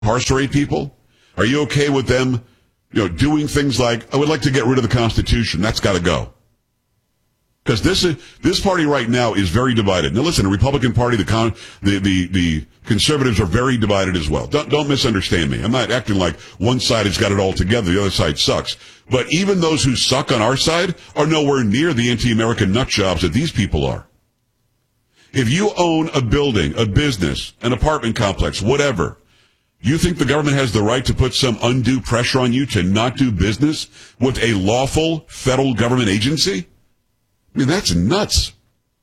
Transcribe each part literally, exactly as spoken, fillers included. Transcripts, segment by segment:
incarcerate people? Are you okay with them, you know, doing things like, I would like to get rid of the Constitution. That's got to go. Because this is, this party right now is very divided. Now listen, the Republican Party, the con, the, the, the conservatives are very divided as well. Don't, don't misunderstand me. I'm not acting like one side has got it all together, the other side sucks. But even those who suck on our side are nowhere near the anti-American nut jobs that these people are. If you own a building, a business, an apartment complex, whatever, you think the government has the right to put some undue pressure on you to not do business with a lawful federal government agency? I mean, that's nuts.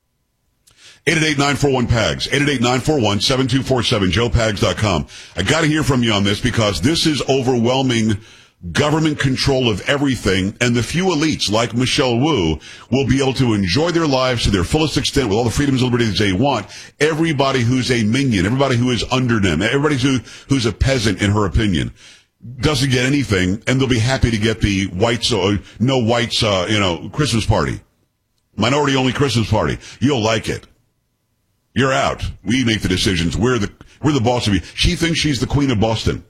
eight eight eight, nine four one, P A G S, eight eight eight, nine four one, seven two four seven, joe pags dot com. I got to hear from you on this because this is overwhelming government control of everything, and the few elites like Michelle Wu will be able to enjoy their lives to their fullest extent with all the freedoms and liberties they want. Everybody who's a minion, everybody who is under them, everybody who, who's a peasant in her opinion, doesn't get anything, and they'll be happy to get the whites, uh, no whites, uh, you know, Christmas party. Minority only Christmas party. You'll like it. You're out. We make the decisions. We're the, we're the boss of you. She thinks she's the queen of Boston.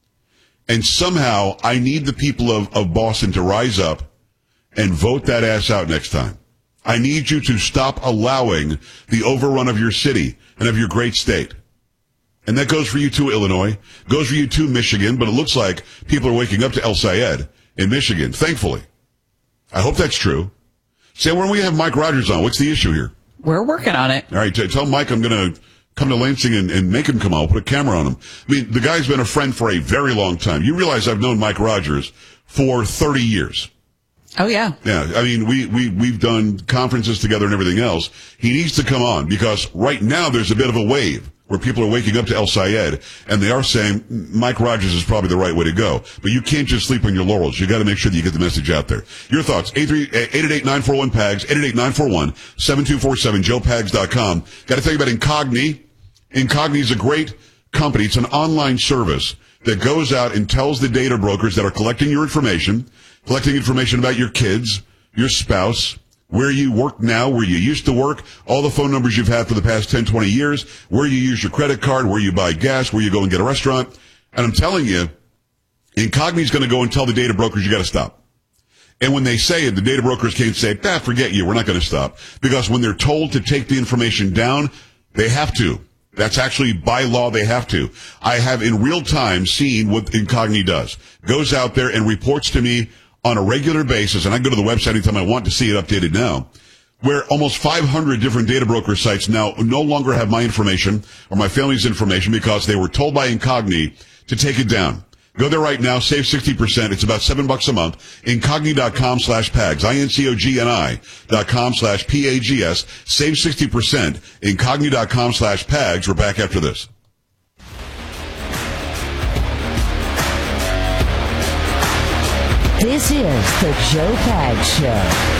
And somehow I need the people of, of Boston to rise up and vote that ass out next time. I need you to stop allowing the overrun of your city and of your great state. And that goes for you too, Illinois. Goes for you too, Michigan. But it looks like people are waking up to El Sayed in Michigan, thankfully. I hope that's true. Say, when we have Mike Rogers on, what's the issue here? We're working on it. All right, t- tell Mike I'm going to come to Lansing and, and make him come out. Put a camera on him. I mean, the guy's been a friend for a very long time. You realize I've known Mike Rogers for thirty years. Oh, yeah. Yeah, I mean, we, we, we've done conferences together and everything else. He needs to come on because right now there's a bit of a wave where people are waking up to El Sayed, and they are saying Mike Rogers is probably the right way to go. But you can't just sleep on your laurels. You got to make sure that you get the message out there. Your thoughts, eight eight eight, nine four one, P A G S, eight eight eight, nine four one, seven two four seven, joe pags dot com. Got to tell you about Incogni. Incogni is a great company. It's an online service that goes out and tells the data brokers that are collecting your information, collecting information about your kids, your spouse, where you work now, where you used to work, all the phone numbers you've had for the past ten, twenty years, where you use your credit card, where you buy gas, where you go and get a restaurant. And I'm telling you, Incogni's going to go and tell the data brokers you got to stop. And when they say it, the data brokers can't say, ah, forget you, we're not going to stop. Because when they're told to take the information down, they have to. That's actually by law, they have to. I have in real time seen what Incogni does. Goes out there and reports to me on a regular basis, and I go to the website anytime I want to see it updated now, where almost five hundred different data broker sites now no longer have my information or my family's information because they were told by Incogni to take it down. Go there right now, save sixty percent. It's about seven bucks a month. Incogni.com slash PAGS. I-N-C-O-G-N-I dot com slash P-A-G-S. Save sixty percent. Incogni.com slash PAGS. We're back after this. This is the Joe Pags Show.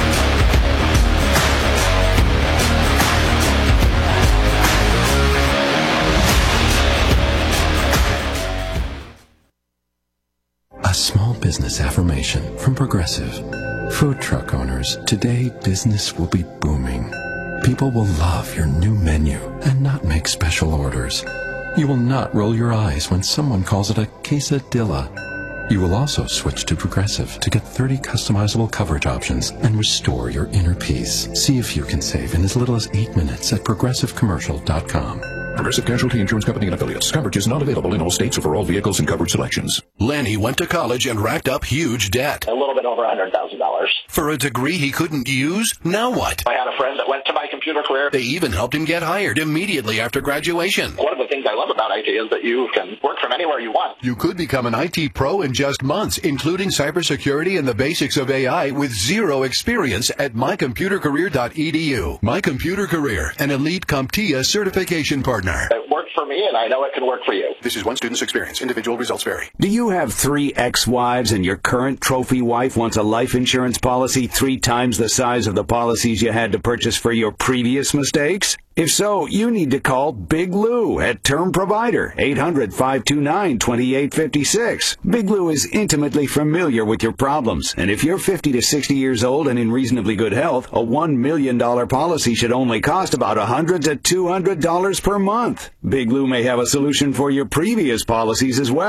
A small business affirmation from Progressive. Food truck owners, today business will be booming. People will love your new menu and not make special orders. You will not roll your eyes when someone calls it a quesadilla. You will also switch to Progressive to get thirty customizable coverage options and restore your inner peace. See if you can save in as little as eight minutes at progressive commercial dot com. Progressive Casualty Insurance Company and Affiliates. Coverage is not available in all states or for all vehicles and coverage selections. Lenny went to college and racked up huge debt. A little bit over one hundred thousand dollars. For a degree he couldn't use? Now what? I had a friend that went to My Computer Career. They even helped him get hired immediately after graduation. One of the things I love about I T is that you can work from anywhere you want. You could become an I T pro in just months, including cybersecurity and the basics of A I with zero experience at my computer career dot e d u. My Computer Career, an elite CompTIA certification partner. It worked for me, and I know it can work for you. This is one student's experience. Individual results vary. Do you have three ex-wives and your current trophy wife wants a life insurance policy three times the size of the policies you had to purchase for your previous mistakes? If so, you need to call Big Lou at Term Provider, eight hundred, five two nine, two eight five six. Big Lou is intimately familiar with your problems, and if you're fifty to sixty years old and in reasonably good health, a one million dollars policy should only cost about one hundred to two hundred dollars per month. Big Lou may have a solution for your previous policies as well.